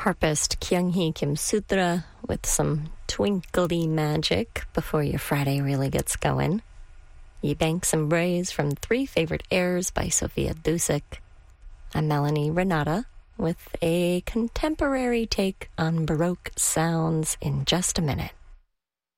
harpist Kyung-hee Kim Sutra with some twinkly magic before your Friday really gets going. Ye Banks and Brays from Three Favorite Airs by Sophia Dusick. I'm Melanie Renata with a contemporary take on Baroque sounds in just a minute.